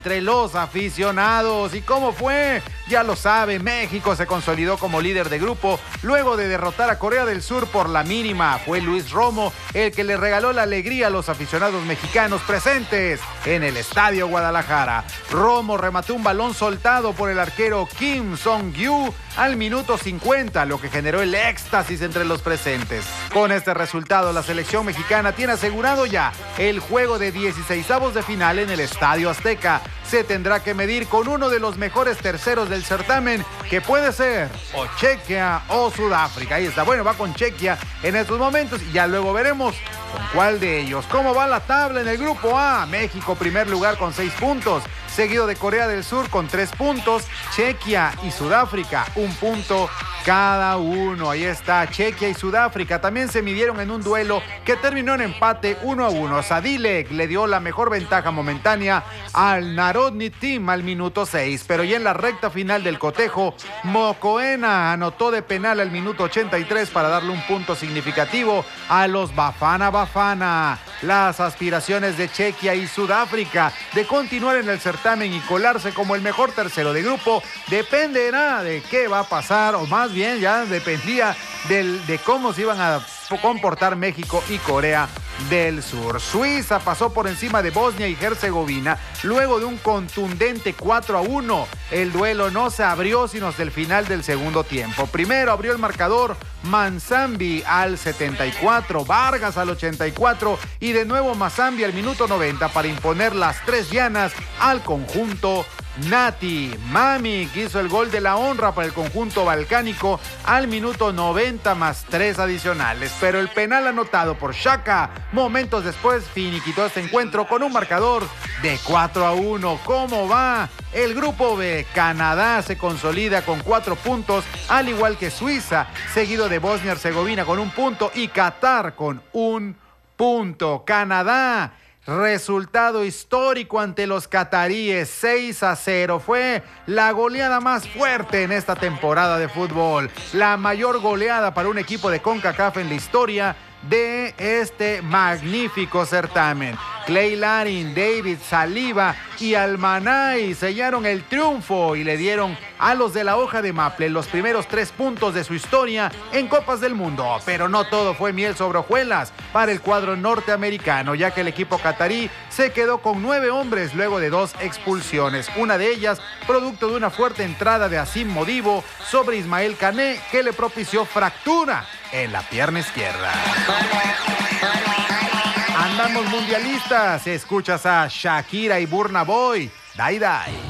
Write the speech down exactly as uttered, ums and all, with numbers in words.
entre los aficionados. ¿Y cómo fue? Ya lo sabe, México se consolidó como líder de grupo luego de derrotar a Corea del Sur por la mínima. Fue Luis Romo el que le regaló la alegría a los aficionados mexicanos presentes en el Estadio Guadalajara. Romo remató un balón soltado por el arquero Kim Song-gyu al minuto cincuenta, lo que generó el éxtasis entre los presentes. Con este resultado, la selección mexicana tiene asegurado ya el juego de dieciseisavos de final en el Estadio Azteca. Se tendrá que medir con uno de los mejores terceros del certamen, que puede ser o Chequia o Sudáfrica. Ahí está, bueno, va con Chequia en estos momentos y ya luego veremos con cuál de ellos. ¿Cómo va la tabla en el grupo A? México primer lugar con seis puntos, seguido de Corea del Sur con tres puntos, Chequia y Sudáfrica un punto cada uno. Ahí está, Chequia y Sudáfrica también se midieron en un duelo que terminó en empate uno a uno. Sadilek le dio la mejor ventaja momentánea al Narodny Team al minuto seis, pero ya en la recta final del cotejo, Mokoena anotó de penal al minuto ochenta y tres para darle un punto significativo a los Bafana Bafana. Las aspiraciones de Chequia y Sudáfrica de continuar en el certamen y colarse como el mejor tercero de grupo dependerá de qué va a pasar, o más bien ya dependía del, de cómo se iban a comportar México y Corea del Sur. Suiza pasó por encima de Bosnia y Herzegovina luego de un contundente cuatro a uno. El duelo no se abrió sino hasta el final del segundo tiempo. Primero abrió el marcador Manzambi al setenta y cuatro, Vargas al ochenta y cuatro y de nuevo Manzambi al minuto noventa para imponer las tres llanas al conjunto Nati. Mamic hizo el gol de la honra para el conjunto balcánico al minuto noventa más tres adicionales, pero el penal anotado por Xhaka momentos después finiquitó este encuentro con un marcador de cuatro a uno. ¿Cómo va? El grupo B, Canadá se consolida con cuatro puntos, al igual que Suiza, seguido de Bosnia y Herzegovina con un punto y Qatar con un punto. Canadá, resultado histórico ante los cataríes, seis a cero. Fue la goleada más fuerte en esta temporada de fútbol. La mayor goleada para un equipo de CONCACAF en la historia de este magnífico certamen. Clay Larin, David Saliba y Almanay sellaron el triunfo y le dieron a los de la hoja de maple los primeros tres puntos de su historia en Copas del Mundo. Pero no todo fue miel sobre hojuelas para el cuadro norteamericano, ya que el equipo catarí se quedó con nueve hombres luego de dos expulsiones. Una de ellas producto de una fuerte entrada de Asim Modibo sobre Ismael Cané, que le propició fractura en la pierna izquierda. Andamos mundialistas. Escuchas a Shakira y Burna Boy. Dai Dai.